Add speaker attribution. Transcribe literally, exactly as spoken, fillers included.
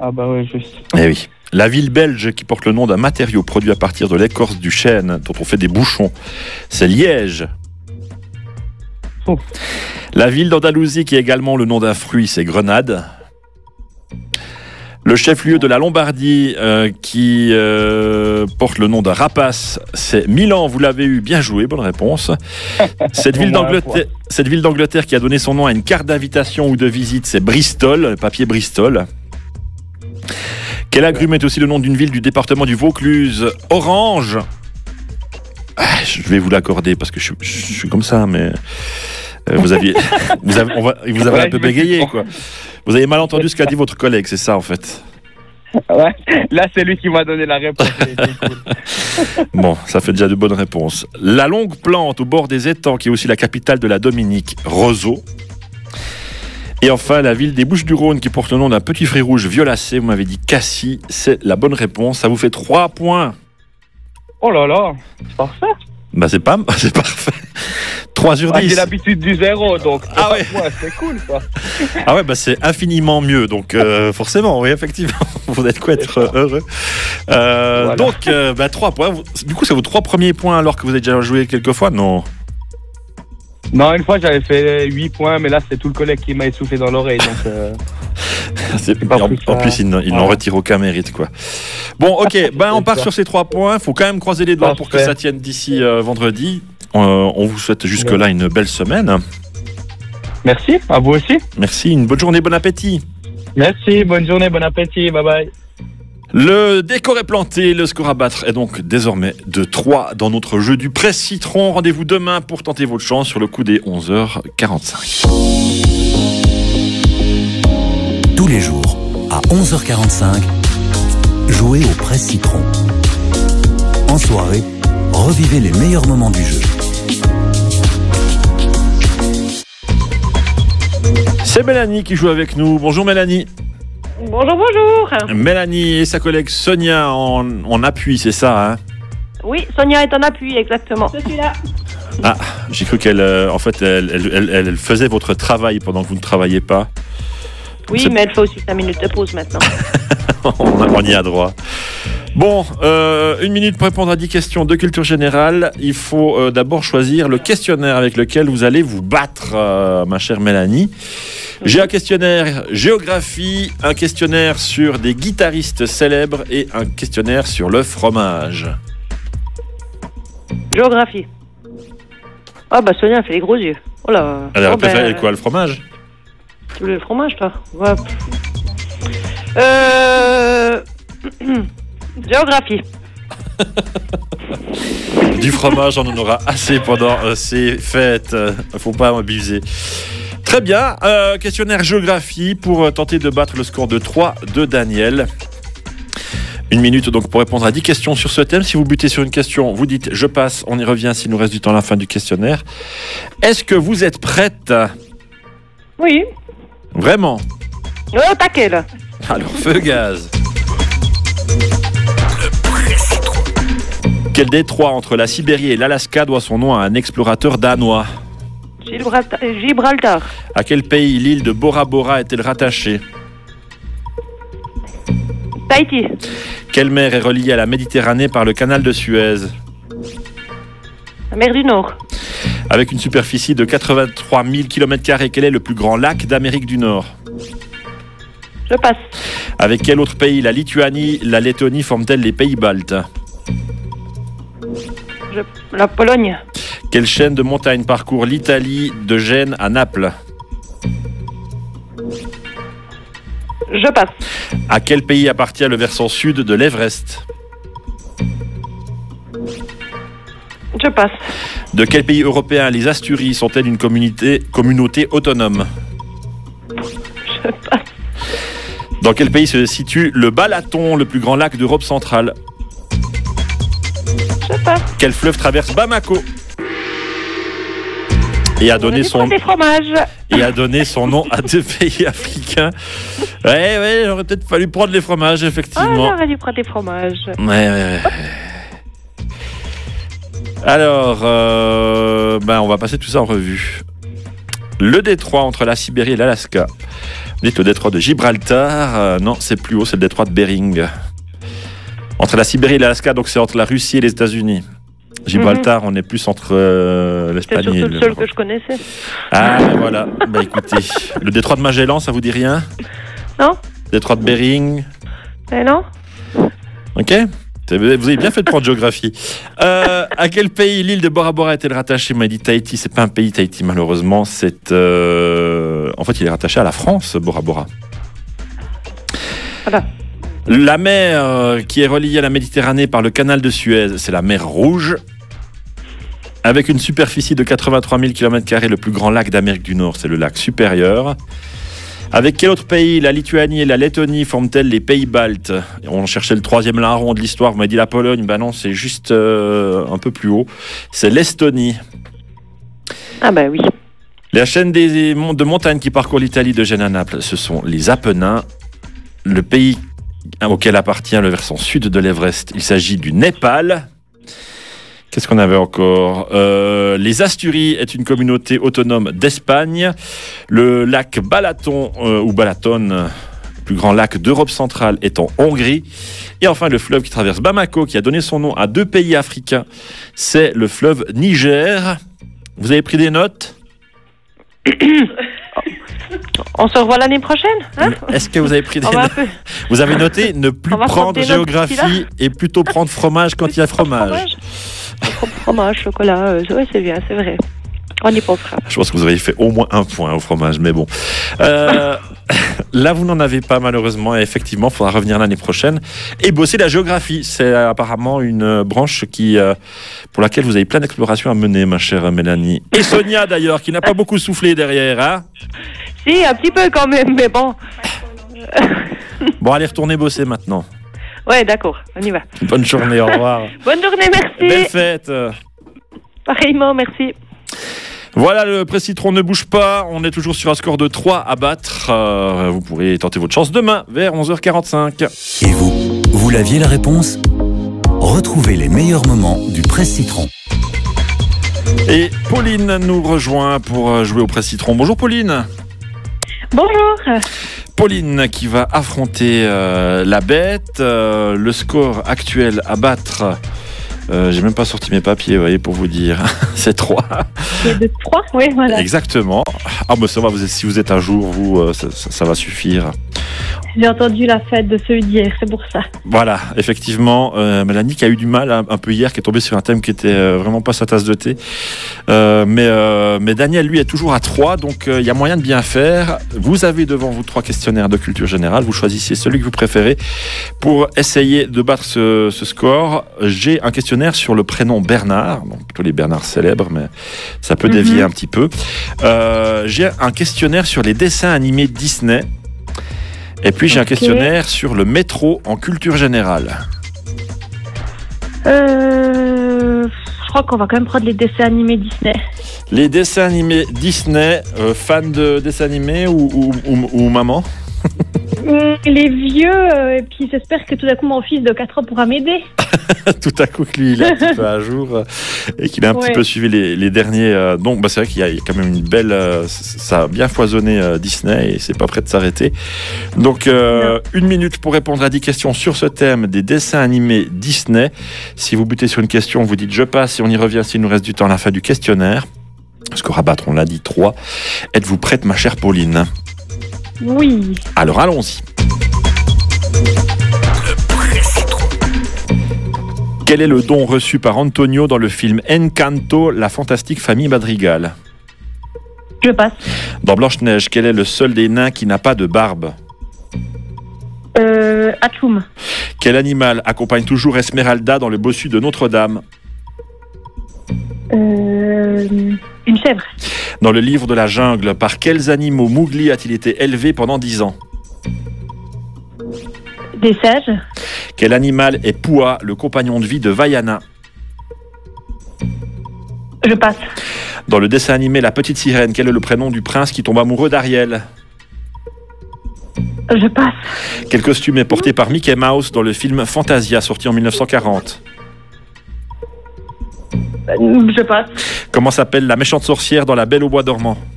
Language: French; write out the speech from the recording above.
Speaker 1: Ah bah ouais, juste.
Speaker 2: Eh oui. La ville belge qui porte le nom d'un matériau produit à partir de l'écorce du chêne dont on fait des bouchons, c'est Liège.
Speaker 1: Oh.
Speaker 2: La ville d'Andalousie qui a également le nom d'un fruit, c'est Grenade. Le chef-lieu de la Lombardie euh, qui euh, porte le nom d'un rapace, c'est Milan, vous l'avez eu, bien joué, bonne réponse. Cette ville d'Angleterre, cette ville d'Angleterre qui a donné son nom à une carte d'invitation ou de visite, c'est Bristol, le papier Bristol. Quel agrume est aussi le nom d'une ville du département du Vaucluse? Orange. Ah, je vais vous l'accorder parce que je, je, je suis comme ça, mais euh, vous aviez, vous avez, on va, vous avez
Speaker 1: Ouais,
Speaker 2: un peu
Speaker 1: je me suis
Speaker 2: bégayé,
Speaker 1: trompé.
Speaker 2: quoi. Vous avez mal entendu ce qu'a dit votre collègue, c'est ça en fait.
Speaker 1: Ouais, là c'est lui qui m'a donné la réponse. C'est cool.
Speaker 2: Bon, ça fait déjà de bonnes réponses. La longue plante au bord des étangs, qui est aussi la capitale de la Dominique, Roseau. Et enfin, la ville des Bouches-du-Rhône, qui porte le nom d'un petit fruit rouge violacé, vous m'avez dit Cassis, c'est la bonne réponse. Ça vous fait trois points.
Speaker 1: Oh là là, c'est parfait.
Speaker 2: Bah c'est pas, c'est parfait. trois sur
Speaker 1: Ah,
Speaker 2: dix.
Speaker 1: j'ai l'habitude du zéro, donc
Speaker 2: Ah ouais.
Speaker 1: ouais, c'est cool ça.
Speaker 2: Ah ouais, bah c'est infiniment mieux. Donc euh, forcément, oui, effectivement, vous êtes quoi être heureux. Euh,
Speaker 1: Voilà.
Speaker 2: Donc, euh, bah, trois points. Du coup, c'est vos trois premiers points alors que vous avez déjà joué quelques fois, non?
Speaker 1: Non, une fois j'avais fait huit points, mais là c'est tout le collègue qui m'a essoufflé dans l'oreille, donc euh,
Speaker 2: C'est-
Speaker 1: pas
Speaker 2: en,
Speaker 1: plus,
Speaker 2: en
Speaker 1: euh,
Speaker 2: plus, il n'en il n'en
Speaker 1: voilà.
Speaker 2: retire aucun mérite, quoi. Bon, ok, ben on part sur ces trois points. Faut quand même croiser les doigts pour que
Speaker 1: Parfait.
Speaker 2: ça tienne d'ici euh, vendredi. Euh, on vous souhaite jusque-là une belle semaine.
Speaker 1: merci, à vous aussi.
Speaker 2: Merci, une bonne journée, bon appétit.
Speaker 1: Merci, bonne journée, bon appétit, bye bye.
Speaker 2: Le décor est planté, le score à battre est donc désormais de trois dans notre jeu du Presse Citron. Rendez-vous demain pour tenter votre chance sur le coup des onze heures quarante-cinq.
Speaker 3: Tous les jours, à onze heures quarante-cinq, jouez au Presse Citron. En soirée, revivez les meilleurs moments du jeu.
Speaker 2: C'est Mélanie qui joue avec nous. Bonjour Mélanie.
Speaker 4: Bonjour, bonjour.
Speaker 2: Mélanie et sa collègue Sonia en, en appui, c'est ça, hein?
Speaker 4: Oui, Sonia est en appui, exactement. Je suis là.
Speaker 2: Ah, j'ai cru qu'elle, euh, en fait, elle, elle, elle, elle faisait votre travail pendant que vous ne travailliez pas.
Speaker 4: Oui,
Speaker 2: C'est-
Speaker 4: mais elle fait aussi cinq minutes de pause maintenant.
Speaker 2: on, on y a droit. Bon, euh, une minute pour répondre à dix questions de culture générale. Il faut euh, d'abord choisir le questionnaire avec lequel vous allez vous battre, euh, ma chère Mélanie. J'ai un questionnaire géographie, un questionnaire sur des guitaristes célèbres et un questionnaire sur le fromage.
Speaker 4: Géographie. Ah bah Sonia fait les gros yeux. Oh là.
Speaker 2: Elle a
Speaker 4: Oh,
Speaker 2: préféré
Speaker 4: ben,
Speaker 2: quoi, le fromage?
Speaker 4: Tu veux le fromage, toi? Ouais. Euh... Géographie.
Speaker 2: Du fromage, on en aura assez pendant euh, ces fêtes. Euh, faut pas abuser. Très bien. Euh, questionnaire géographie pour euh, tenter de battre le score de trois de Daniel. Une minute donc pour répondre à dix questions sur ce thème. Si vous butez sur une question, vous dites je passe. On y revient s'il nous reste du temps à la fin du questionnaire. Est-ce que vous êtes prête?
Speaker 4: Oui.
Speaker 2: Vraiment?
Speaker 4: Oh, taquet, là.
Speaker 2: Alors, feu gaz. Quel détroit entre la Sibérie et l'Alaska doit son nom à un explorateur danois?
Speaker 4: Gibraltar. Gibraltar.
Speaker 2: À quel pays l'île de Bora Bora est-elle rattachée?
Speaker 4: Tahiti.
Speaker 2: Quelle mer est reliée à la Méditerranée par le canal de Suez?
Speaker 4: La mer du Nord.
Speaker 2: Avec une superficie de quatre-vingt-trois mille kilomètres carrés, quel est le plus grand lac d'Amérique du Nord?
Speaker 4: Je passe.
Speaker 2: Avec quel autre pays la Lituanie, la Lettonie forment-elles les pays baltes?
Speaker 4: Je... La Pologne.
Speaker 2: Quelle chaîne de montagnes parcourt l'Italie de Gênes à Naples?
Speaker 4: Je passe.
Speaker 2: À quel pays appartient le versant sud de l'Everest?
Speaker 4: Je passe.
Speaker 2: De quel pays européen les Asturies sont-elles une communauté, communauté autonome?
Speaker 4: Je passe.
Speaker 2: Dans quel pays se situe le Balaton, le plus grand lac d'Europe centrale?
Speaker 4: Je passe.
Speaker 2: Quel fleuve traverse Bamako? Et a donné son
Speaker 4: Des fromages.
Speaker 2: et a donné son nom à deux pays africains. Ouais, ouais, il aurait peut-être fallu prendre les fromages,
Speaker 4: Ah,
Speaker 2: effectivement.
Speaker 4: j'aurais dû prendre des fromages.
Speaker 2: Ouais, ouais, ouais. Alors, euh, ben, on va passer tout ça en revue. Le détroit entre la Sibérie et l'Alaska. Dites le détroit de Gibraltar. Euh, non, c'est plus haut, c'est le détroit de Bering. Entre la Sibérie et l'Alaska, donc c'est entre la Russie et les États-Unis. Gibraltar, mm-hmm. on est plus entre euh, l'Espagne et
Speaker 4: le... C'est surtout le seul
Speaker 2: le...
Speaker 4: que je connaissais.
Speaker 2: Ah, ben voilà. Bah écoutez, le détroit de Magellan, ça vous dit rien?
Speaker 4: Non.
Speaker 2: Détroit de Bering?
Speaker 4: Eh non.
Speaker 2: Ok. Vous avez bien fait de prendre géographie. Euh, à quel pays l'île de Bora Bora est-elle rattachée? M'a dit Tahiti. C'est pas un pays, Tahiti, malheureusement. C'est euh... en fait, il est rattaché à la France, Bora Bora.
Speaker 4: Voilà.
Speaker 2: La mer euh, qui est reliée à la Méditerranée par le canal de Suez, c'est la mer Rouge. Avec une superficie de quatre-vingt-trois mille kilomètres carrés, le plus grand lac d'Amérique du Nord, c'est le lac Supérieur. Avec quel autre pays, la Lituanie et la Lettonie, forment-elles les pays baltes? On cherchait le troisième larron de l'histoire, vous m'avez dit la Pologne. Ben non, c'est juste euh, un peu plus haut. C'est l'Estonie.
Speaker 4: Ah bah oui.
Speaker 2: La chaîne des, de montagnes qui parcourt l'Italie de Gênes à Naples, ce sont les Apennins. Le pays auquel appartient le versant sud de l'Everest, il s'agit du Népal. Qu'est-ce qu'on avait encore? euh, Les Asturies est une communauté autonome d'Espagne. Le lac Balaton, euh, ou Balaton, le plus grand lac d'Europe centrale, est en Hongrie. Et enfin, le fleuve qui traverse Bamako, qui a donné son nom à deux pays africains, c'est le fleuve Niger. Vous avez pris des notes?
Speaker 4: On se revoit l'année prochaine, hein?
Speaker 2: Est-ce que vous avez pris des
Speaker 4: notes?
Speaker 2: peu... Vous avez noté ne plus prendre géographie et plutôt prendre fromage quand il y a fromage.
Speaker 4: Fromage, chocolat, euh, oui, c'est bien, c'est vrai. On y pensera.
Speaker 2: Je pense que vous avez fait au moins un point au fromage, mais bon. Euh, là, vous n'en avez pas, malheureusement. Et effectivement, il faudra revenir l'année prochaine et bosser la géographie. C'est apparemment une branche qui, euh, pour laquelle vous avez plein d'explorations à mener, ma chère Mélanie. Et Sonia, d'ailleurs, qui n'a pas beaucoup soufflé derrière, hein?
Speaker 4: Si, un petit peu quand même, mais bon.
Speaker 2: Bon, allez, retournez bosser maintenant.
Speaker 4: Ouais, d'accord, on y va.
Speaker 2: Bonne journée, au revoir.
Speaker 4: Bonne journée, merci.
Speaker 2: Belle fête.
Speaker 4: Pareillement, merci.
Speaker 2: Voilà, le Presse Citron ne bouge pas. On est toujours sur un score de trois à battre. Euh, vous pourrez tenter votre chance demain vers onze heures quarante-cinq.
Speaker 3: Et vous, vous l'aviez la réponse? Retrouvez les meilleurs moments du Presse Citron.
Speaker 2: Et Pauline nous rejoint pour jouer au Presse Citron. Bonjour Pauline.
Speaker 5: Bonjour.
Speaker 2: Pauline qui va affronter euh, la bête. Euh, le score actuel à battre, euh, j'ai même pas sorti mes papiers, vous voyez, pour vous dire. C'est trois.
Speaker 5: C'est de trois, oui, voilà.
Speaker 2: Exactement. Ah, bah ça va, vous êtes, si vous êtes un jour, vous, euh, ça, ça, ça va suffire.
Speaker 5: J'ai entendu la fête de celui d'hier, c'est pour ça.
Speaker 2: Voilà, effectivement, euh, Mélanie qui a eu du mal un, un peu hier, qui est tombée sur un thème qui était euh, vraiment pas sa tasse de thé. Euh, mais, euh, mais Daniel, lui, est toujours à trois, donc il euh, y a moyen de bien faire. Vous avez devant vous trois questionnaires de culture générale. Vous choisissez celui que vous préférez pour essayer de battre ce, ce score. J'ai un questionnaire sur le prénom Bernard, donc plutôt les Bernard célèbres, mais ça peut dévier mm-hmm. un petit peu. Euh, j'ai un questionnaire sur les dessins animés Disney. Et puis j'ai okay. un questionnaire sur le métro en culture générale.
Speaker 5: Euh, je crois qu'on va quand même prendre les dessins animés Disney.
Speaker 2: Les dessins animés Disney, euh, fan de dessins animés ou, ou, ou, ou maman?
Speaker 5: Les vieux, euh, et puis j'espère que tout à coup mon fils de quatre ans pourra m'aider.
Speaker 2: Tout à coup que lui il est un petit peu à jour euh, et qu'il a un ouais. petit peu suivi les, les derniers. Euh, donc bah, c'est vrai qu'il y, y a quand même une belle. Euh, ça a bien foisonné euh, Disney et c'est pas prêt de s'arrêter. Donc euh, une minute pour répondre à dix questions sur ce thème des dessins animés Disney. Si vous butez sur une question, vous dites je passe et on y revient s'il nous reste du temps à la fin du questionnaire. Score à battre, on l'a dit, trois. Êtes-vous prête, ma chère Pauline?
Speaker 5: Oui.
Speaker 2: Alors allons-y. Quel est le don reçu par Antonio dans le film Encanto, la fantastique famille Madrigal?
Speaker 5: Je passe.
Speaker 2: Dans Blanche-Neige, quel est le seul des nains qui n'a pas de barbe?
Speaker 5: Euh, Atchoum.
Speaker 2: Quel animal accompagne toujours Esmeralda dans le bossu de Notre-Dame?
Speaker 5: Euh, une chèvre.
Speaker 2: Dans le livre de la jungle, par quels animaux Mowgli a-t-il été élevé pendant dix ans?
Speaker 5: Des sages.
Speaker 2: Quel animal est Pua, le compagnon de vie de Vaiana?
Speaker 5: Je passe.
Speaker 2: Dans le dessin animé La Petite Sirène, quel est le prénom du prince qui tombe amoureux d'Ariel?
Speaker 5: Je passe.
Speaker 2: Quel costume est porté par Mickey Mouse dans le film Fantasia, sorti en mille neuf cent quarante?
Speaker 5: Je passe.
Speaker 2: Comment s'appelle la méchante sorcière dans La Belle au bois dormant?